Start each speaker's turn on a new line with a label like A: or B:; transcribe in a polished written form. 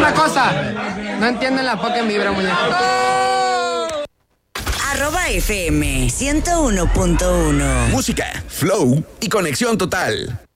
A: una cosa. No entienden la Pokémon Vibra, muñeco.
B: @FM 101.1.
C: Música, flow y conexión total.